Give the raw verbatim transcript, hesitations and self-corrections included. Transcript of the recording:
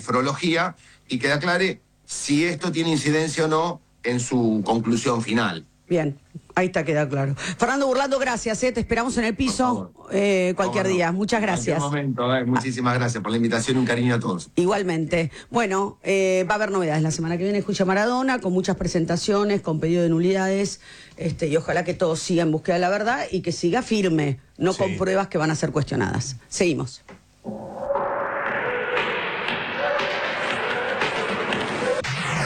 nefrología y que aclare si esto tiene incidencia o no en su conclusión final. Bien, ahí está, queda claro. Fernando Burlando, gracias, ¿eh? Te esperamos en el piso eh, cualquier no? día. Muchas gracias. En cualquier momento, eh, muchísimas gracias por la invitación y un cariño a todos. Igualmente. Bueno, eh, va a haber novedades la semana que viene, Escucha Maradona, con muchas presentaciones, con pedido de nulidades, este, y ojalá que todo siga en búsqueda de la verdad y que siga firme, no Sí. con pruebas que van a ser cuestionadas. Seguimos.